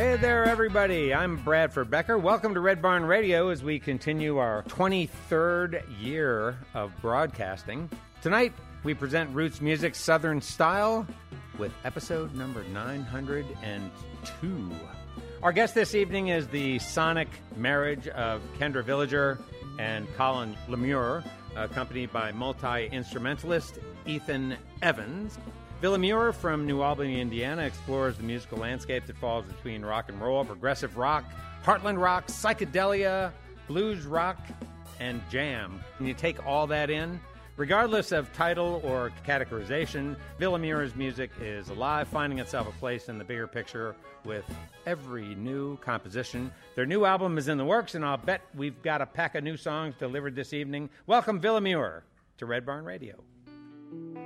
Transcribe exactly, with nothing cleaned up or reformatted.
Hey there, everybody. I'm Bradford Becker. Welcome to Red Barn Radio as we continue our twenty-third year of broadcasting. Tonight, we present Roots Music Southern Style with episode number nine hundred two. Our guest this evening is the sonic marriage of Kendra Villager and Colin Lemure, accompanied by multi-instrumentalist Ethan Evans. Villamure from New Albany, Indiana, explores the musical landscape that falls between rock and roll, progressive rock, heartland rock, psychedelia, blues rock, and jam. And you take all that in. Regardless of title or categorization, Villamure's music is alive, finding itself a place in the bigger picture with every new composition. Their new album is in the works, and I'll bet we've got a pack of new songs delivered this evening. Welcome, Villamure, to Red Barn Radio.